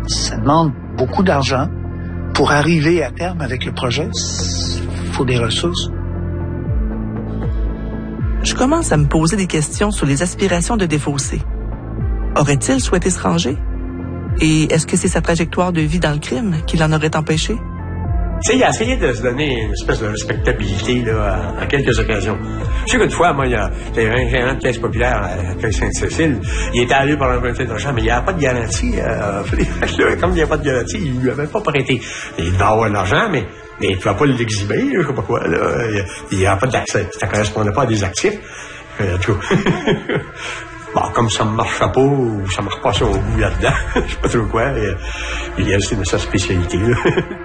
Ça demande beaucoup d'argent. Pour arriver à terme avec le projet, il faut des ressources. Je commence à me poser des questions sur les aspirations de Desfossés. Aurait-il souhaité se ranger? Et est-ce que c'est sa trajectoire de vie dans le crime qui l'en aurait empêché? Tu sais, il a essayé de se donner une espèce de respectabilité là, à quelques occasions. Je sais qu'une fois, moi, il y a un gérant de caisse populaire à Caisse Sainte-Cécile. Il était allé pour emprunter de l'argent, mais il n'y avait pas de garantie. Comme il n'y a pas de garantie, il ne lui avait pas prêté. Il devait avoir de l'argent, mais il ne pouvait pas l'exhiber, je ne sais pas quoi. Là. Il n'y avait pas d'accès. Ça ne correspondait pas à des actifs. Tout. Bon, comme ça ne marchait pas, ou ça ne marche pas son goût là-dedans, je ne sais pas trop quoi. Il a essayé de sa spécialité. Là.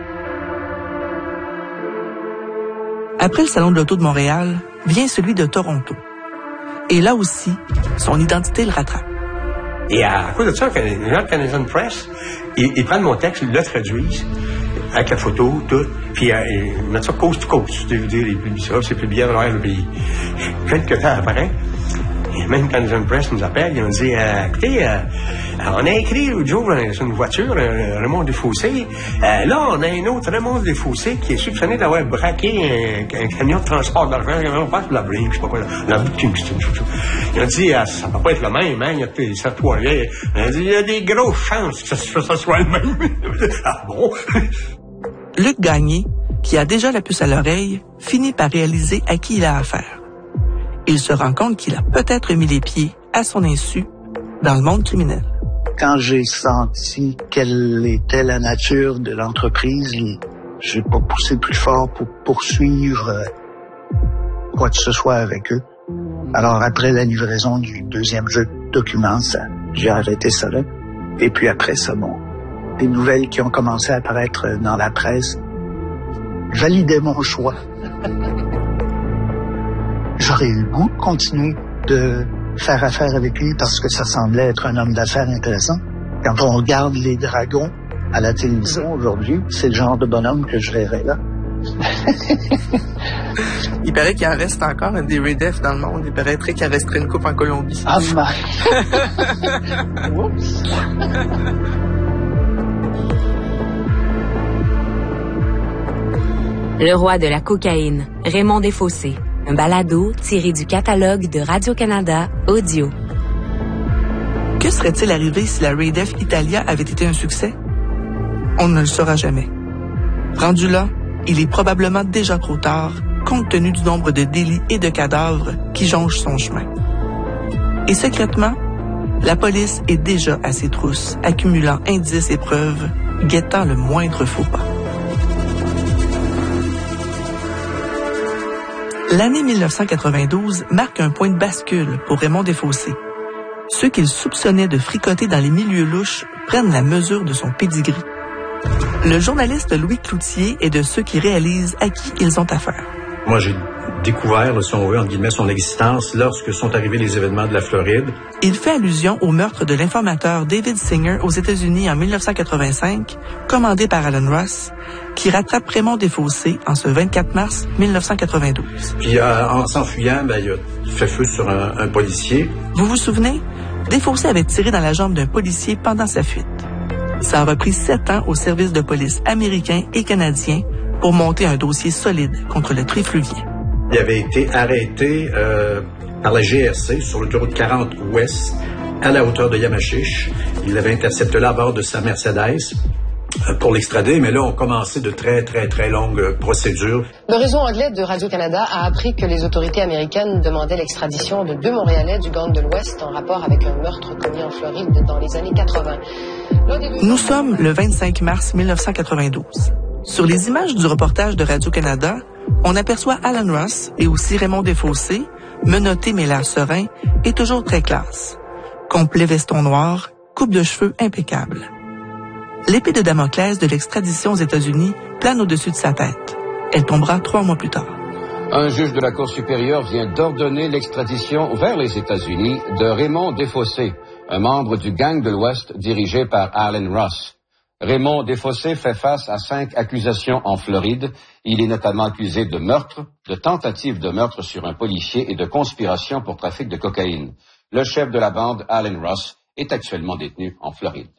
Après le Salon de l'Auto de Montréal, vient celui de Toronto. Et là aussi, son identité le rattrape. Et à cause de ça, les gens de Canadian Press, ils prennent mon texte, ils le traduisent, avec la photo, tout, puis ils mettent ça coast to coast, DVD, ils publient ça, c'est publié à travers le pays. Quelques temps après, et même Canadian Press nous appelle, ils nous disent, écoutez, on a écrit l'autre jour sur une voiture, Raymond Desfossés. Là, on a un autre Raymond Desfossés qui est soupçonné d'avoir braqué un camion de transport d'argent, on passe de la Blink, je sais pas quoi, la bout de Kingston. Ils ont dit, ça peut pas être le même, hein, il y a cette toile-là. On a dit, il y a des grosses chances que ça soit le même. Ah bon? Luc Gagné, qui a déjà la puce à l'oreille, finit par réaliser à qui il a affaire. Il se rend compte qu'il a peut-être mis les pieds, à son insu, dans le monde criminel. Quand j'ai senti quelle était la nature de l'entreprise, j'ai pas poussé plus fort pour poursuivre quoi que ce soit avec eux. Alors après la livraison du deuxième jeu de documents, j'ai arrêté ça là. Et puis après ça, des nouvelles qui ont commencé à apparaître dans la presse validaient mon choix. J'aurais eu le goût de continuer de faire affaire avec lui parce que ça semblait être un homme d'affaires intéressant. Quand on regarde les dragons à la télévision aujourd'hui, c'est le genre de bonhomme que je verrais là. Il paraît qu'il en reste encore des Ray-Def dans le monde. Il paraîtrait qu'il en resterait une coupe en Colombie. Ah, Oups. Le roi de la cocaïne, Raymond Desfossés. Un balado tiré du catalogue de Radio-Canada Audio. Que serait-il arrivé si la Ray-Def Italia avait été un succès? On ne le saura jamais. Rendu là, il est probablement déjà trop tard, compte tenu du nombre de délits et de cadavres qui jonchent son chemin. Et secrètement, la police est déjà à ses trousses, accumulant indices et preuves, guettant le moindre faux pas. L'année 1992 marque un point de bascule pour Raymond Desfossés. Ceux qu'il soupçonnait de fricoter dans les milieux louches prennent la mesure de son pédigree. Le journaliste Louis Cloutier est de ceux qui réalisent à qui ils ont affaire. Moi, j'ai découvert, si on veut, entre guillemets, son existence lorsque sont arrivés les événements de la Floride. Il fait allusion au meurtre de l'informateur David Singer aux États-Unis en 1985, commandé par Alan Ross, qui rattrape Raymond Desfossés en ce 24 mars 1992. Puis en s'enfuyant, il a fait feu sur un policier. Vous vous souvenez? Desfossés avait tiré dans la jambe d'un policier pendant sa fuite. Ça a pris 7 ans au service de police américain et canadien pour monter un dossier solide contre le trifluvien. Il avait été arrêté par la GRC sur l'autoroute 40 Ouest à la hauteur de Yamachiche. Il l'avait intercepté là à bord de sa Mercedes pour l'extrader, mais là, on commençait de très, très, très longues procédures. Le réseau anglais de Radio-Canada a appris que les autorités américaines demandaient l'extradition de 2 Montréalais du gang de l'Ouest en rapport avec un meurtre commis en Floride dans les années 80. Nous sommes le 25 mars 1992. Sur les images du reportage de Radio-Canada, on aperçoit Alan Ross et aussi Raymond Desfossés, menotté mais l'air serein et toujours très classe. Complet veston noir, coupe de cheveux impeccable. L'épée de Damoclès de l'extradition aux États-Unis plane au-dessus de sa tête. Elle tombera 3 mois plus tard. Un juge de la Cour supérieure vient d'ordonner l'extradition vers les États-Unis de Raymond Desfossés, un membre du gang de l'Ouest dirigé par Alan Ross. Raymond Desfossés fait face à 5 accusations en Floride. Il est notamment accusé de meurtre, de tentative de meurtre sur un policier et de conspiration pour trafic de cocaïne. Le chef de la bande, Alan Ross, est actuellement détenu en Floride.